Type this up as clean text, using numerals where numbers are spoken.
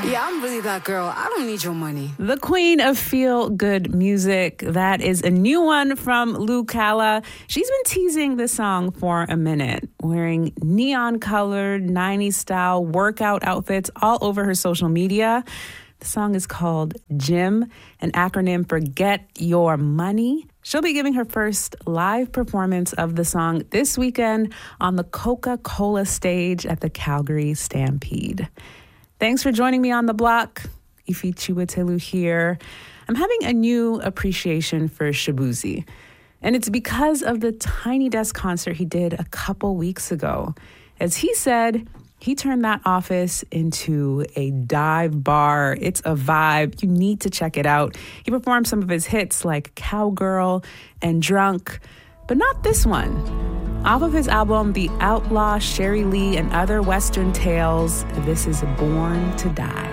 Yeah, I'm really that girl. I don't need your money. The queen of feel-good music. That is a new one from Lou Calla. She's been teasing this song for a minute, wearing neon-colored, 90s-style workout outfits all over her social media. The song is called GYM, an acronym for Get Your Money. She'll be giving her first live performance of the song this weekend on the Coca-Cola stage at the Calgary Stampede. Thanks for joining me on The Block. Ifi Chiwetelu here. I'm having a new appreciation for Shaboozey, and it's because of the Tiny Desk concert he did a couple weeks ago. As he said, he turned that office into a dive bar. It's a vibe. You need to check it out. He performed some of his hits like Cowgirl and Drunk, but not this one. Off of his album, The Outlaw, Sherry Lee, and Other Western Tales, this is Born to Die.